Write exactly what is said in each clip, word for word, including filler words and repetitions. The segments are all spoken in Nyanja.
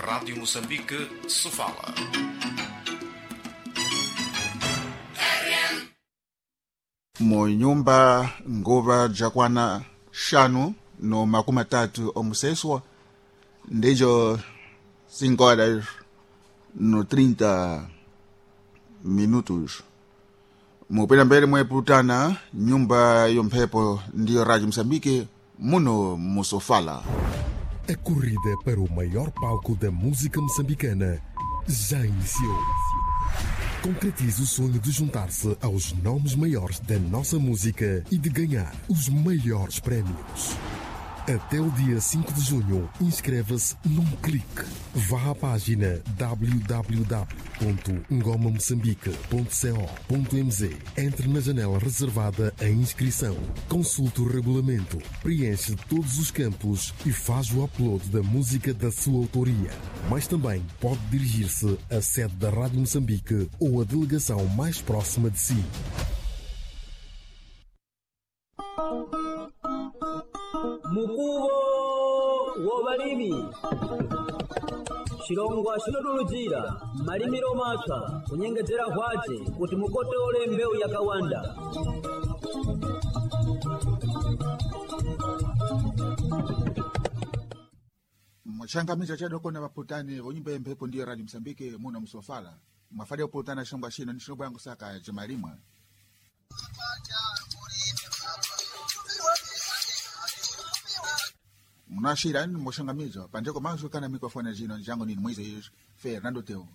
Rádio Moçambique, Sofala. Munyumba nguva jakwana shanu no makumi matatu omuseswa ndijo cinco horas no trinta minutos. Mupenda mbele mweputana nyumba yomphepo ndiyo Rádio Moçambique muno musofala. A corrida para o maior palco da música moçambicana já iniciou. Concretize o sonho de juntar-se aos nomes maiores da nossa música e de ganhar os maiores prémios. Até o dia cinco de junho, inscreva-se num clique. Vá à página w w w ponto ngoma moçambique ponto co ponto m z. Entre na janela reservada à inscrição. Consulte o regulamento, preenche todos os campos e faz o upload da música da sua autoria. Mas também pode dirigir-se à sede da Rádio Moçambique ou à delegação mais próxima de si. Mukubo wobalimi shilongwa shinotulujira malimiro mapya kunyengezera kwace kuti mukotole mbewu yakawanda. Mwachangamiza chadoko na waputani wonyimba yemphepo ndiyo Rádio Moçambique muno musofala. Mwafadi uputana shongwa shino nishobo yangu saka jamalimwa. Munashira ni moshangamizo panjeko mazo kana mikrofoni jino jango ni mwize Fernando Teo.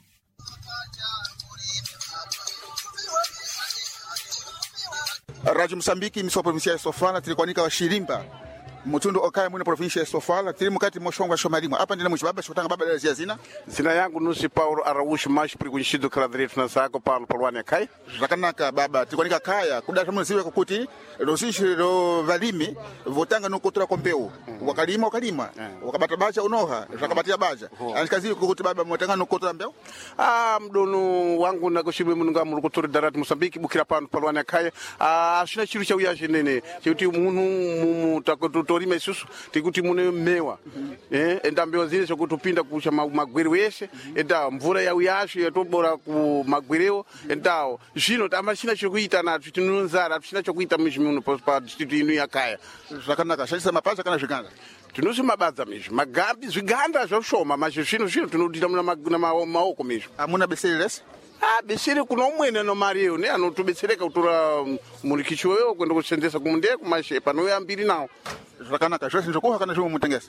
Rádio Moçambique miswa província ya Sofala tilikuanika wa Shirimba mutundu okaya mwina província ya Sofala tili mukati moshongwa shomarimo hapa ndina mujibaba shotanga baba la zina zina yangu nusi Paulo Araújo mais preconhecido que direito na saco Paulo Polwania Kai rakanaka baba tilikuanika kaya kudata mziwe kukuti rosishi ro valimi votanga no kutura kompeu wakalima wakalima wakabata bacha unoha rakabatia bacha anikazi kukuti baba motanga no kutura mbeu ah mdono wangu na kushibe mununga mu kutura darat Moçambique bukira Paulo Polwania Kai ah shina chiru cha uyaje nene chiti munu mutakoto torima isusu tikuti mune mewa eh endambewa zile zokutupinda kucha magwiri wese enda mvura ya uyashu yatobora ku magwireo endao zvino tamashina chokuita nacho tinonzara tishina chokuita mizvimuno pa district inu yakaya zvakanaka shandisa mapacha kana zvikanda tinosi mabadza mizvi magambi zviganda zvoshoma mazvo zvino zvino tinodita muna maoko mizvi amuna beserelesi ah besere kuno mwene no Mario ne anotobetsereka kutora murikichi wewe kwenda kusendesa kumunde kumashepa no yambiri nawo zvakanaka zvose ndokuha kana zvimwe mutengesa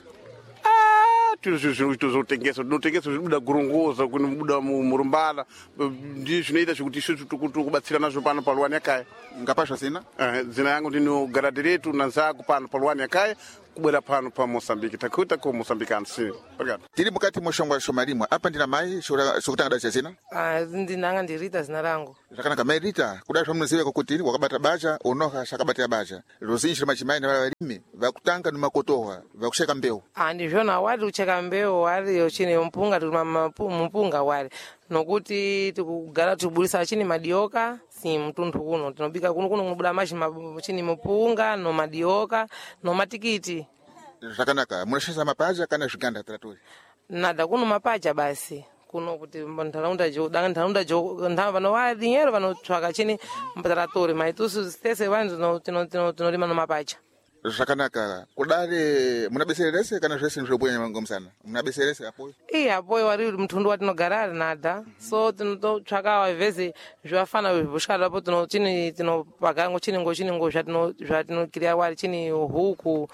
ah tuzvo tuzotengesa tinotengesa zvibuda gurongoza kunobuda murumbala ndi zvinoita zvikuti isusu tukubatsira nazvo pano palwani yakaya ngapasha sina eh zina yangu ndino garadiretu nanzako pano palwani yakaya kubwera pano pa Moçambique takuta ko Moçambicano sim obrigado tiri mukati moshongwa shomarimo apa ndina mai shokutanga dacha sina ah ndinanga ndirita zina rangu zvakanaka mai Rita kudai zvamunoziva kuti wakabata bacha unoha shakabatira bacha rozinji machimai na valimi vakutanga nemakotohwa vakusheka mbeu ah ndizvona wari ucheka mbeu wari yochine mpunga mpunga wari nokuti tikugara tibudisa chini madioka si mtundu kuno tinobika kuno kuno kunobuda machi chini mpunga no madioka no matikiti zvakanaka munashisa mapaja kana zviganda traturi nada kuno mapaja basi kuno kuti ntaraunda jo danga ntaraunda jo ndava vano wa dinheiro vanotsvaka chini mpataratori maitusu stese vanhu no tino tino tinorima no mapaja zvakanaka kudare munabeserese kana zvese ndizvobuya ngomsana munabeserese apo eh apo wari mtundu watinogara nada so tinotsvaka waveze zvafana zvibushkara apo tino chini tinopagango chini ngo chini ngo zvatino zvatinokiriya wari chini huku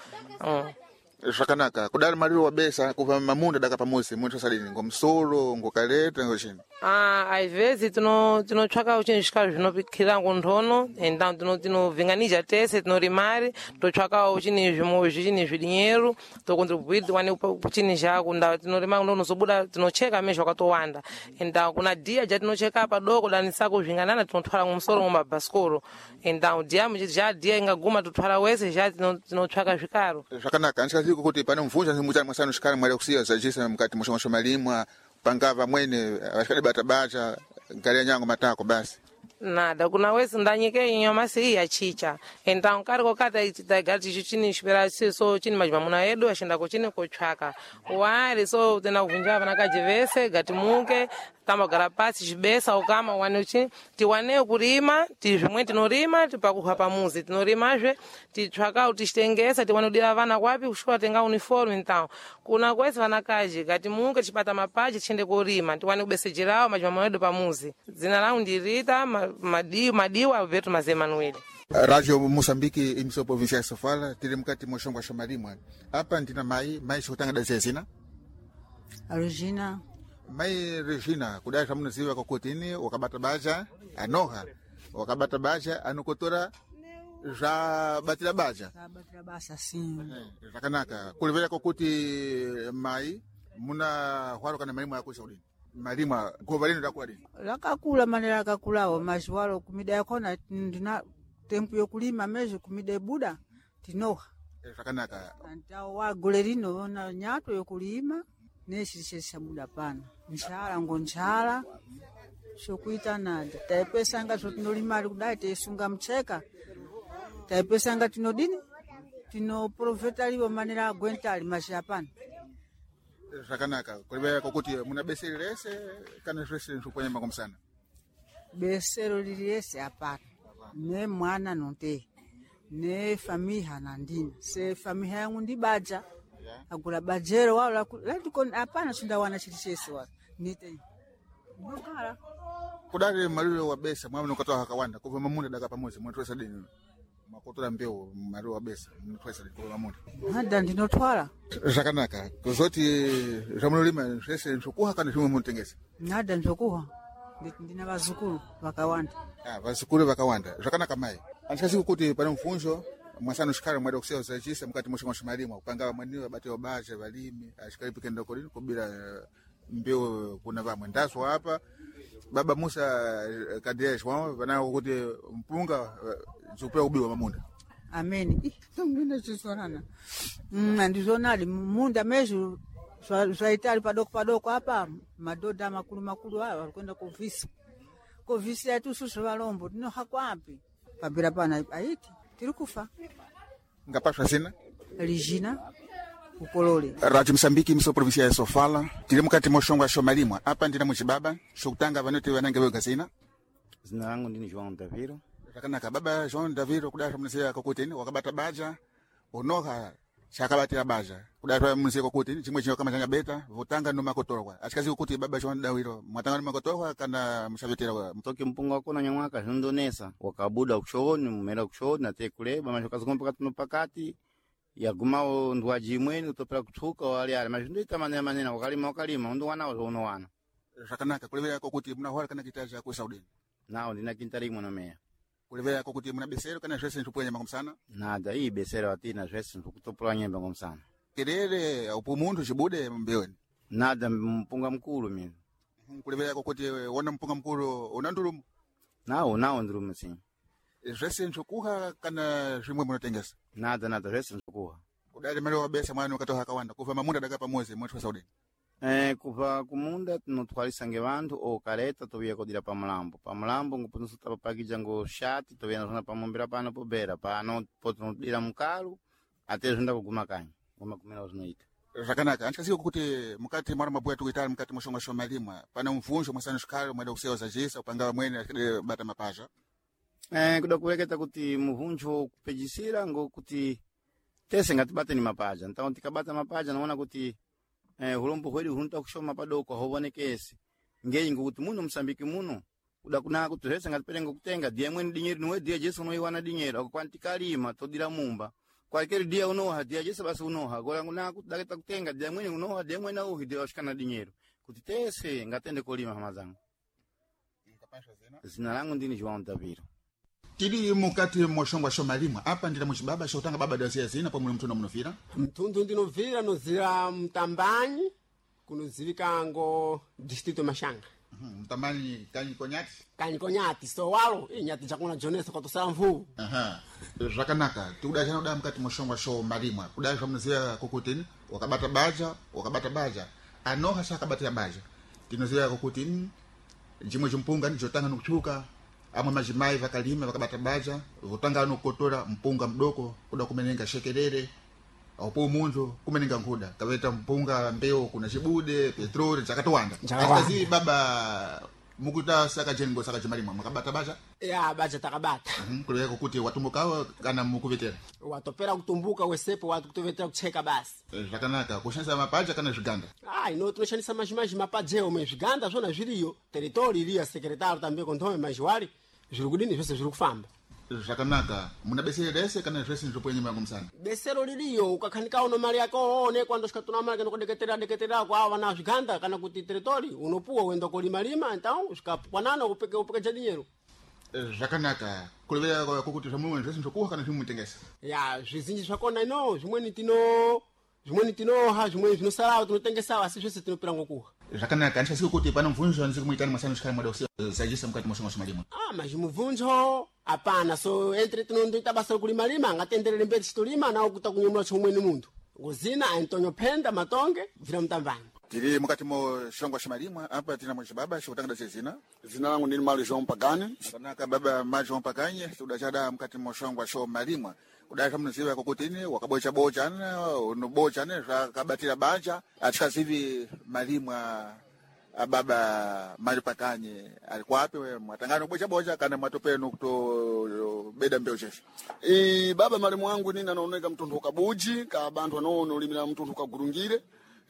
zvakanaka kudari mariro wabesa kuva mamunda daka pamosi muntu sadini ngomsoro ngokaleta ngochini ah aivezi tino tinotsvaka uchini zvikaru zvinopikira ngondono enda tino tinovhenganija tese tinorimari totsvaka uchini zvimo zvichini zvidinyeru tokontribute wani uchini zvako nda tinorima ndonozobuda tinocheka mezvo kwatowanda enda kuna dia jatinocheka padoko danisa kuzvinganana tinotwara ngomsoro ngomabhaskoro enda dia mujija dia ingaguma totwara wese ja tinotsvaka zvikaru zvakanaka anikazi kuti pane mvunja zimucha mwasano shikara mwali kusiya zajisa mukati moshoma malimwa pangava mwene vashikade bata bacha gari nyango matako basi nada kuna wesi ndanyike nyama si ya chicha então kariko kata itagati chini inspiração so chini majamuna yedu ashinda ko chini ko chwaka wari so tena kuvunja vana kajivese gati munke kama garapasi chibesa ukama wane chini tiwane kurima tizvimwe tinorima tipakuha pamuzi tinorimazve titsvaka utitengesa tiwanodira vana kwapi kushuka tenga uniform então kuna kwesi vana kaji gati munke chipata mapaji tiende kurima tiwane kubesejerawo majamuna yedu pamuzi zina langu ndirita madiwa madiwa vetu Mazé Manuel. Radio Moçambique emissora provincial Sofala tiri mkati moshongo wa Shamarimwa hapa ndina mai mai shotanga da zezina Regina mai Regina kudasha mnuziwa kwa kotini wakabata baja anoha wakabata baja anukotora ja batila baja ja batila basa sim rakanaka kulivela kwa kuti mai muna hwaro kana Marimwa yako Saudi Marimwa govalino da kwadi lakakula manera lakakulawo mazwalo kumida yakona ndina tempo yokulima mezo kumida buda tinoha rakanaka antao wagolerino na nyato yokulima neshisha buda pana nchala ngo nchala shokuita nada taipesanga zotinolima kudai tesunga mcheka taipesanga tinodini tino profetaliwo manera agwentali mashapana rakanaka kulibaya kokuti muna besero lese kana rese nsuponyema komsana besero lilese hapana ne mwana nonte ne famiha nandina se famiha yangu ndibaja agula bajero wala latiko hapana sunda wana chitishese wa nite ngokala kudari malilo wa besa mwa nokatoa hakawanda kuva mamunda daga pamoja mwatwesa dini makotora mbeo malilo wa besa mwatwesa dini kuva mamunda hada ndinotwala rakanaka kuzoti ramulima rese nsukuha kana shumwe muntengesa nada nsukuha ndina bazukulu wakawanda ah bazukulu wakawanda rakanaka mai anchikazi kuti pana mfunjo mwasano shikara mwada kuseo zachisa mkati moshongo Shamarimwa kupanga mwaniwa bate obaje balimi ashikari pikenda kolini kubira mbeo kuna vamwe ndaso hapa baba Musa Kadesh wao wanao kuti mpunga zupea ubiwa mamunda amen ngine chisonana mm ndizonali munda mezu swaitali padoko padoko hapa madoda makulu makulu hao walikwenda kuvisa kuvisa tu susu walombo tino hakwapi pabira pana aiti tilikufa ngapashwa sina Regina Upolole Radio Moçambique emissora provincial ya Sofala tiri mkati moshongo wa Shamarimwa hapa ndina muchibaba shokutanga vanote vanange wegazina zina langu ndini João Daviro rakanaka baba João Daviro kudasha mnisia kokuteni wakabata baja onoha shakabatira baja kudasha mnisia kokuteni chimwe chino kama changa beta votanga no makotorwa ashikazi kokuti baba João Daviro mwatanga no makotorwa kana mshavetera mtoke mpunga wako na nyamwaka zindonesa wakabuda kushoni mumera kushoni na tekuleba mashokazi kompaka tuno pakati yagumao ndwaji imweni utopera kutuka wali ale majindita manena manena wakalima wakalima ndo wana uno wana rakanaka kulevera kokuti mna hwara kana kitaja ya Saudi nao ndina kintari mwana meya kulevera kokuti mna besero kana dressing tupwenye makomsana nada hii besero atina dressing tukutopula nyemba ngomsana kelele upumuntu chibude mbeweni nada mpunga mkulu mimi kulevera kokuti wona mpunga mkulu unandulumu nao nao ndulumu si dressing tukuha kana shimwe mnatengesa nada nada dressing tukuha kudali mali wa besa mwana ukatoha kawanda kuva mamunda daga pamoja mwatu wa Saudi eh kuva kumunda tunotwalisange vantu o kareta tobiya kodira pa mulambo pa mulambo ngupunsuta papakija ngo shati tobiya zona pamombera pano pobera pano potodira mukalu ate zvinda kuguma kanyi ngoma kumena zvinoita rakanaka anchikaziko kuti mukati mara mabuya tukuitala mukati moshongo wa Shamarimwa pana mvunjo mwasano shikalo mweda kuseo zajisa upanga mwene akide bata mapaja eh kuda kuleketa kuti mvunjo kupejisira ngo kuti tese ngatibate ni mapaja então tikabata mapaja naona kuti eh hulombo hweli hunta kushoma padoko hobonekesi ngeyi ngokuti muno Msambiki muno kuda kuna kuti rese ngatipelenga kutenga die mweni dinyeri niwe die Jesu no iwana dinyeri akwantikalima todira mumba kwa kile dia unoha dia Jesu basi unoha gola kuna kuti daketa kutenga die mweni unoha die mweni uhi dia washikana dinyeri kuti tese ngatende kolima hamazangu zina langu ndini João Daviro tili mukati moshongo wa Shamarimwa hapa ndina muchibaba shotanga baba dazia zina pa muli mtundu munofira mtundu ndinovira nozira mtambanyi kunozivika ngo distrito Mashanga mhm mtambanyi kanyi konyati kanyi konyati so walo inyati chakuna jonesa kwa tosamvu aha rakanaka tikudashana uda mukati moshongo wa Shamarimwa kudasha mnozia kokutini wakabata baja wakabata baja anoha shakabata ya baja tinozia kokutini jimwe jumpunga njotanga nukuchuka amwe majimai vakalima vakabata baja votanga nokukotora mpunga mdoko kuda kumenenga shekerere aupo mundu kumenenga nkhuda kaveta mpunga mbeo kuna chibude petroli chakatowanda akazi baba mukuta saka jengo saka chimalimwa makabata baja ya baja takabata mhm kuleka kuti watumbukawa kana mukuvetera watopera kutumbuka wesepo watu kutovetera kucheka basi zvakanaka kushandisa mapaja kana zviganda ah ino tinoshandisa majimaji mapajeo me zviganda zvona zviriyo territory iriyo sekretari tambe kontome majiwali zviri kudini zvese zviri kufamba zvakanaka muna besero rese kana zvese ndizvopoenye mangu musana besero liriyo ukakhanika uno mali yako one kwando zvikatuna mali kana kudeketera deketera kwa wana zviganda kana kuti territory unopuwa wenda kolima lima então zvikapwanana upeke upeke jadinyero zvakanaka kulevera kuti zvamwe zvese ndzokuha kana zvimutengesa ya zvizinji zvakona ino zvimweni tino zvimweni tinoha zvimweni zvinosara tinotengesa asi zvese tinopira ngokuha zvakanaka andisasiku kuti pana mvunzo ndisi kumuitani masana zvikhala mwada usiya zajisa mukati moshonga shimalima ah mas muvunzo apana so entre tinondoita basa kulima lima ngatenderere mberi chitolima nawo kuta kunyumula chomwe ni muntu ngozina Antonio Penda Matonge vira mtambani tiri mukati moshonga shimalima apa tina mwisho baba shotanga zina zina langu ni Mali Jean Pagani zvakanaka baba Mali Jean Pagani tudachada mukati moshonga sho malima kudai muziva kokutini wakabocha bocha na unobocha ne zvakabatira bacha achikazivi malimwa baba Mali Pakanye alikwapi mwatangano bocha bocha kana matopeno kuto beda mbeo chesha e baba malimu wangu nina naoneka mtundu kabuji ka bantu anono limira mtundu kagurungire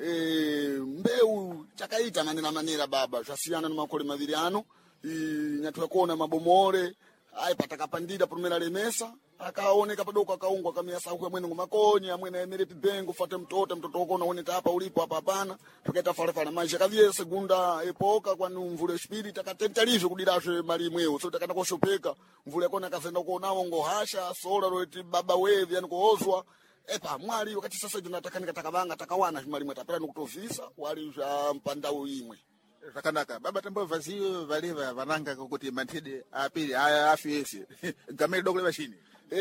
e mbeu chakaita manena manera baba zvasiyana na makole maviri ano e nyatwa kuona mabomore ai patakapandira promera lemesa akaoneka padoko akaungwa kamia sauku amwene ngumakonyi amwene emere pibengo fate mtoto mtoto wako unaoneta hapa ulipo hapa hapana tukaita fale fale maisha kavye segunda epoka kwa mvule spirit akatenta livyo kudirashe malimweo so takana koshopeka mvule kona kazenda kuonawo ngohasha sola roeti baba wevi yani kuozwa epa mwali wakati sasa tunataka nikatakabanga takawana malimwe tapera nikutovisa wali za mpandao imwe zvakanaka baba tambo vaziyo valeva vananga kuti mantede apiri aya afiyese gamere doko levashini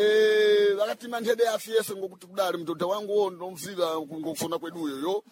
eh wakati mantede afiyese ngokuti kudali mtoto wangu wo ndomziva ngokufuna kweduyo yo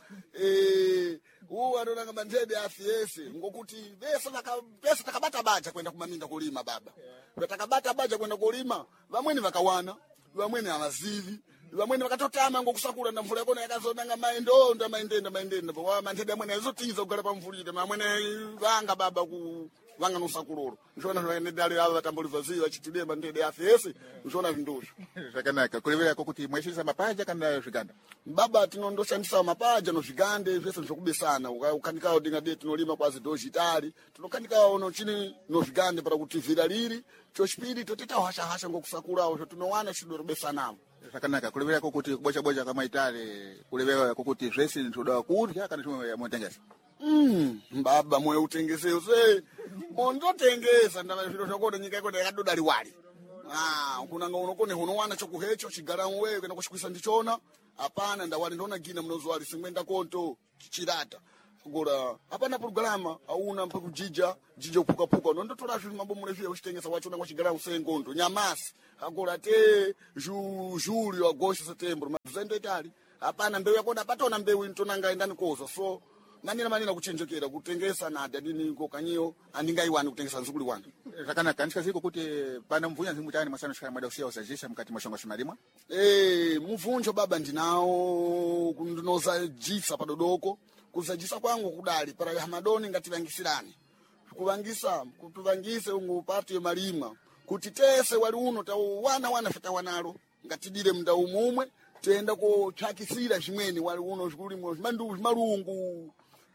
eh uwa ndonanga mantede afiyese ngokuti besa naka besa takabata baja kwenda kumaminda kulima baba takabata baja kwenda kulima vamweni vakawana vamweni amazivi vamweni vakatotama ngokusakura na mvula yakona yakazonanga maendo nda maendenda maendenda kwa mantede amwene azotinza kugala pa mvulire mamwene vanga baba ku vanga nosakuloro nzona zvene dali ava tamboliva ziva chitide mantede afese nzona vindosho zvakanaka kulevera kuti mweshisa mapaja kana zviganda baba tinondoshandisa mapaja no zvigande zvese zvokubesana ukanikao dinga de tinolima kwazi dojitali tunokanikao ono chini no zvigande para kuti vira liri chochipiri toteta hasha hasha ngokusakurawo zvotunowana chidoro besanamo zvakanaka kulevera kuti kubocha bocha kama itale kulevera kuti zvese ntoda kurya kana chimwe motengesa mm baba moyo utengese use mondo tengesa ndama zviro zvakona nyika yako yakadoda liwali ah kuna ngono kone unowana chokuhecho chigara wewe kana kushikisa ndichona hapana ndawali ndona gina mnozwali singwenda konto chirata gora hapana programa hauna mpaka jija jija kupuka puka ndo ndotora zvi mabomule zvi uchitengesa wacho nangwa chigara usengondo nyamasi agora te ju julio agosto setembro mazendo itali hapana mbeu yakona patona mbeu intonanga indani kozo so manina manina kuchenjekera kutengesa na dadini kokanyiyo andingaiwani kutengesa nzukuli wanu zvakanaka ndikaziko kuti pana mvunya zimutani masana shikana mwada usiya usajisha mkati mashonga shimalima eh muvunjo baba ndinawo kundinoza jisa padodoko kuzajisa kwangu kudali para hamadoni ngativangisirani kuvangisa kutuvangise ungupati malima kuti tese wali uno tawana wana fata wanalo ngatidire mnda umumwe tenda ko chakisira zvimweni wali uno zvikulimo zvimandu zvimalungu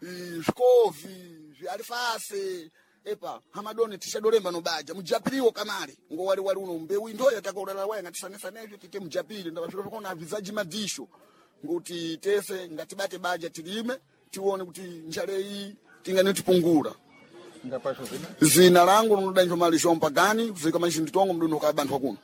zvikovi zvialifase epa hamadoni tishadoremba nobaja mujapiriwo kamari ngo wali wali uno mbeu ndoya takorala waya ngatisanesa nezvo tite mujapiri ndavashiro kona avizaji madisho nguti tese ngatibate baja tilime tione kuti njale hii tingane tipungura ngapasho zina zina langu nodanjo Mali Jean Pagani kuzika manjindi tongo mduno ka bantu kuno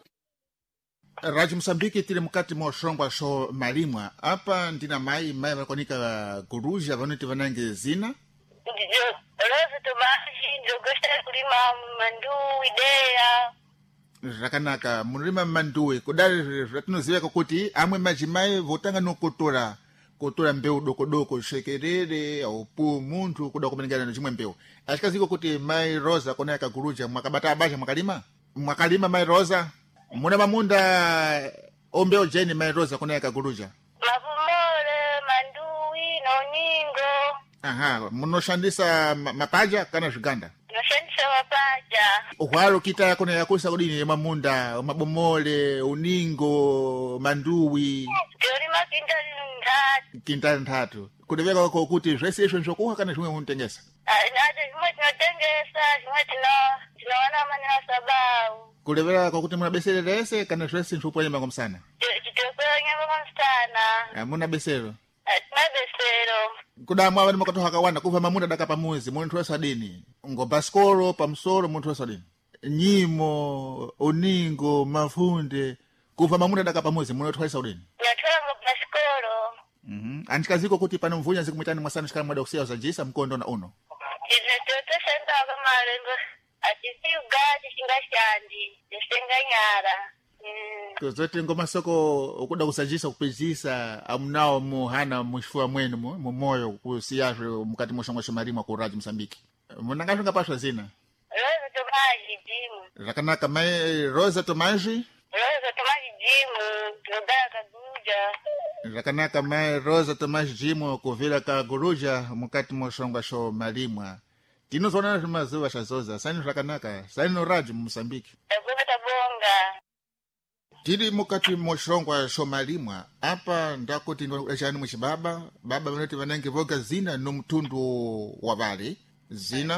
Radio Msambiki tili mukati moshongwa sho malimwa apa ndina mai mai vakonika guruja vanoti vanange zina ndijo lezi tumaji ndogosta kulima mandu idea zvakanaka mulima manduwe kudari zvatinoziva kuti amwe majimai votanga nokotora kutola mbeu doko-doko shekerere au pu muntu kuda kumenengana na chimwe mbeu ashikaziko kuti mai Rosa kona yakaguruja mwakabata abaja mwakalima mwakalima mai Rosa muna mamunda ombeo jeni mai Rosa kona yakaguruja mavumole mandui noningo. Aha, munoshandisa mapaja kana zviganda? Noshandisa mapaja. Uhwaro kita kona yakusa kudini mamunda, mabomole, uningo, manduwi. Tori makindali ntatu. Kindali ntatu. Kudeveka wako kuti zvese izvo nzokuha kana zvimwe munotengesa? Nati zvimwe tinotengesa, zvimwe tinowana manena sabau. Kudeveka kwa kuti munabesererese kana zvese nzopwanya mango msana? Chitopwanya mango msana. Muna besero? Atina besero. Kuda mwa wani makatoha hakawanda kuva mamunda daka pamuzi muntu wesa dini ngo baskoro pamsoro muntu wesa dini nyimo uningo mafunde kuva mamunda daka pamuzi muntu wesa dini natwala ngo baskoro. Mhm anchikaziko kuti pana mvunya zikumwitani mwasana shikala mwada kusia uzajisa mkondo na uno ine toto senda kama lengo atisi ugati shingashandi desenga nyara. Kuzote ngoma soko ukuda kusajisa kupejisa amunao muhana mushifua mwenu mu moyo kusiyazwe mukati moshongo shomarima ku Raji Msambiki. Munangasho ngapashwa zina. Rosa Tomaji Jimu. Rakanaka mai Rosa Tomaji. Rosa Tomaji Jimu nodala kaguruja. Rakanaka mai Rosa Tomaji Jimu kuvira kaguruja mukati moshongo shomarima. Tinozona mazuva shazoza sani rakanaka sani no Raji Msambiki. Tabonga tabonga. Tiri mukati moshongwa shomalimwa apa ndakuti ndachani muchibaba baba vanoti vanenge voga zina no mtundu wa vale zina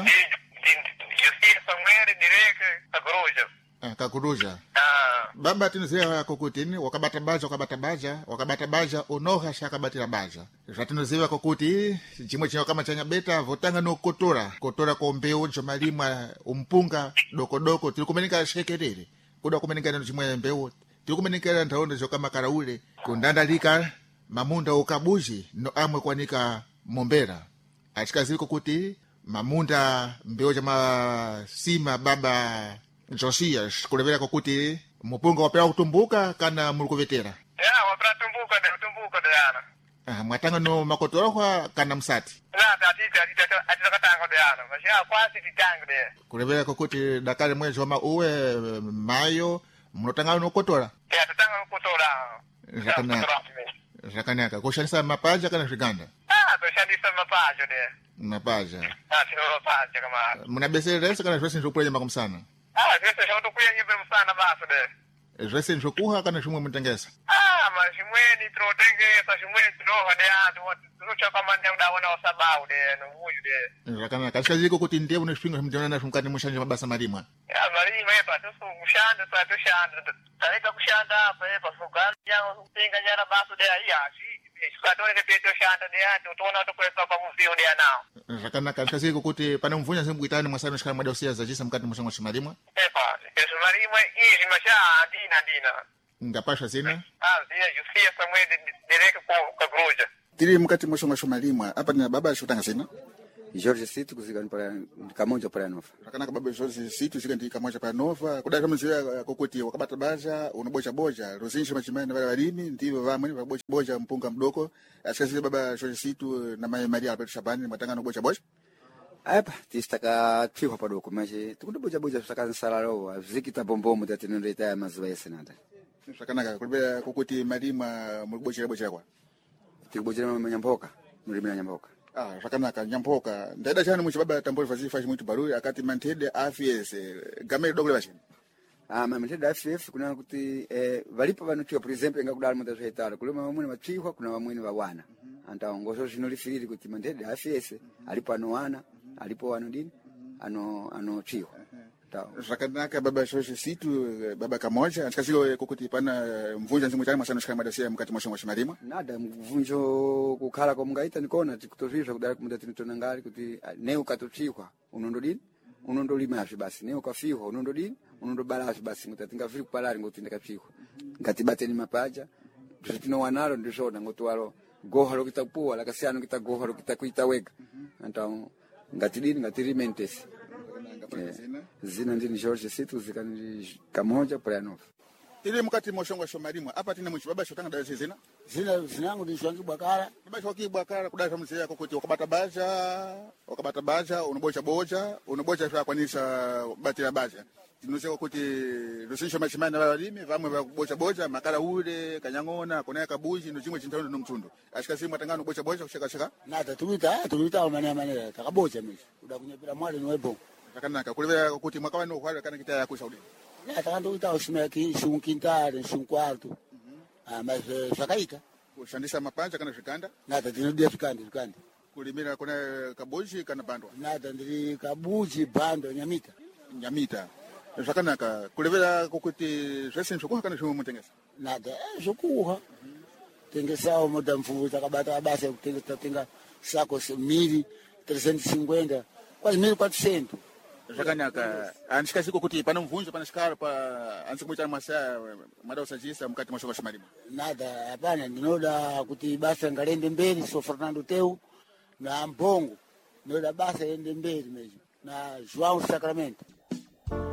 Justiça Samuel direke kaguruja ah kaguruja ah baba tinoziva kokutini wakabata baja wakabata baja wakabata baja onoha shakabatira baja zvatinoziva kokuti chimwe chinyo kama chanya beta votanga no kotora kotora ko mbeu shomalimwa umpunga doko doko tiri kumenika shekerere kuda kumenika no chimwe mbeu tikumenekera nthaonde zokama karaule kundandalika mamunda ukabuji no amwe kwanika mombera achikaziko kuti mamunda mbeo chama sima baba Josias kulevera kokuti mupunga wapera kutumbuka kana mulikuvetera ya wapera tumbuka de tumbuka de yana ah mwatanga no makotorohwa kana msati na tatiti atitaka atikatanga de yana masha kwasi titanga de kulevera kokuti dakale mwezi wa uwe mayo munotanga nokotora ya tatanga nokotora Rakanaka Rakanaka kushanisa mapaja kana zviganda ah kushanisa mapaja de mapaja ah tino mapaja kama munabesererese kana zvese nzopulenya makumsana ah zvese zvotokuya nyembe msana baso de zvese nzokuha kana zvimwe mutengesa ah mazimweni tinotengesa zvimweni tinoha de antu tinochapa mande udaona usabau de nomuju de Rakanaka achikaziko kuti ndiye une zvipingo zvimudana nazvo mukati mushanje mabasa marimwa ya marima epa toso kushanda sa toshanda taika kushanda apa epa sokana yangu kutenga nyara baso de iya si sikatone ke peto shanda de antu tona to kwesa pa muzio de nao Rakanaka achikaziko kuti pana mvunya zimbuitani mwasana shikala mwada usia zajisa mukati mushanje marimwa epa eso marima izi masha dina dina ngapasha zina ah zina Justiça Samuel direke ko kaguruja tiri mukati moshongo shomalimwa apa nina baba shotanga zina Jorge Situ kuzika para kamonja para nova. Rakanaka baba Jorge Situ zika ndi kamonja para nova kudaka mziwa kokuti wakabata baja unobocha boja rozinshi machimani wale walimi ndivyo vamwe wabocha boja mpunga mdoko asikasi baba Jorge Situ na mai Maria Alberto Shabani matanga no bocha bocha apa tistaka tfiwa padoko mache tukundobocha boja tutaka nsalalo zikita bombomo tatinondeta ya mazuwa yesenata. Rakanaka kulibera kokuti malima mulibochera bocha kwa tibochera manyamboka mulimira nyamboka ah Rakanaka nyamboka ndaida chani muchibaba tamboli vazifa chimwitu baruri akati mantede afyese gamere dogole bachini ah mantede afyese kuna kuti eh valipo vanotiwa for example ngakudala mutazo hetara kule mamwe matihwa kuna vamweni vawana anta ngoso zvinolifiriri kuti mantede afyese alipo anowana alipo wanodini ano ano tihwa Rakanaka baba Jorge Situ baba kamoja achikaziko kokuti pana mvunja nzimu chani mwasana shikala madasia mukati moshongo shomalimwa nada mvunjo kukhala kwa mungaita nikona tikutozizva kudala kumunda tinitonangali kuti ne ukatochikwa unondodini unondolimazve basi ne ukafihwa unondodini unondobalazve basi mutatinga viri kupalari ngoti ndakachikwa ngatibateni mapaja tinowanalo ndizvona ngoti walo goha lokita kupuwa lakasiyana kita goha lokita kuita wega anta ngatidini ngatirimentes zina ndini Jorge Situ zika ndi kamoja para nova tili mukati moshonga shomalimwa apa tina mwichi baba shotanga dala zina zina zinangu ndishwangi bwakala baba shoki bwakala kudala mzee yako kuti ukabata baja ukabata baja unobocha bocha unobocha shwa kwanisha bati ya baja tinosema kuti rusisho machimana balimi vamwe bakubocha bocha makala ule kanyangona kuna kabuji ndo chimwe chintano no mtundu ashikasi mwatangano bocha bocha kushaka shaka nata tulita tulita manya manya takabocha mishi udakunyepira mwale nwebo takanaka kulevera kuti mwakawa no kwale kana kitaya ku Saudi nata kanto uta ushimya ki shunquintale shunquarto ah mas shakaita kushandisha mapanja kana shikanda nata dinodia shikanda shikanda kulimira kuna kabuji kana bandwa nata ndiri kabuji bando nyamita nyamita zvakanaka kulevera kuti zvese zvokuha kana zvimwe mutengesa nada zvokuha tengesawo moda mfuvu takabata basa kutengesa tenga sako mili trezentos e cinquenta quase mil e quatrocentos zvakanaka andikaziko kuti pana mvunjo pana shikara pa ansikumwita masa mada usajisa mukati mwashonga shomalima nada hapana ndinoda kuti basa ngalende mberi so Fernando Teu na Mbongo ndinoda basa ende mberi meji na João Sacramento